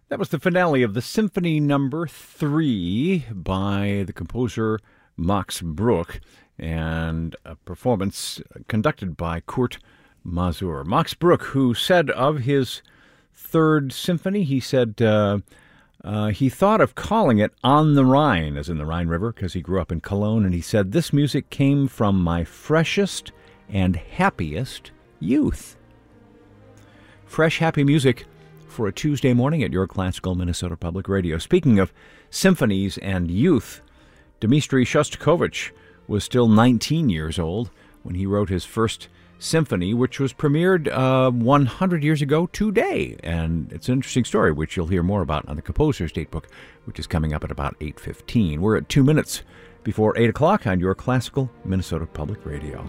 That was the finale of the Symphony Number 3 by the composer Max Bruch, and a performance conducted by Kurt Masur. Max Bruch, who said of his third symphony, he said he thought of calling it On the Rhine, as in the Rhine River, because he grew up in Cologne, and he said, "This music came from my freshest and happiest youth." Fresh, happy music for a Tuesday morning at your classical Minnesota Public Radio. Speaking of symphonies and youth, Dmitri Shostakovich was still 19 years old when he wrote his first symphony, which was premiered 100 years ago today. And it's an interesting story, which you'll hear more about on the Composer's Datebook, which is coming up at about 8:15. We're at 2 minutes before 8 o'clock on your classical Minnesota Public Radio.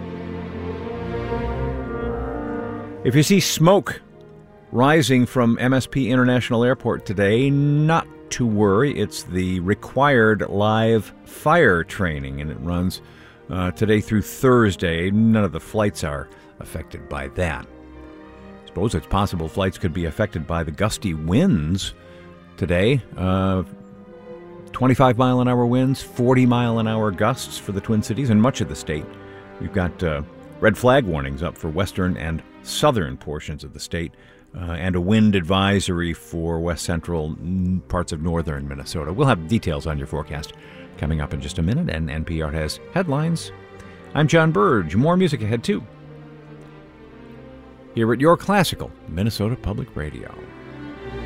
If you see smoke rising from MSP International Airport today, not to worry. It's the required live fire training, and it runs today through Thursday. None of the flights are affected by that. I suppose it's possible flights could be affected by the gusty winds today. 25-mile-an-hour winds, 40-mile-an-hour gusts for the Twin Cities and much of the state. We've got red flag warnings up for western and southern portions of the state, and a wind advisory for west central parts of northern Minnesota. We'll have details on your forecast coming up in just a minute, and NPR has headlines. I'm John Burge. More music ahead, too, here at your classical Minnesota Public Radio.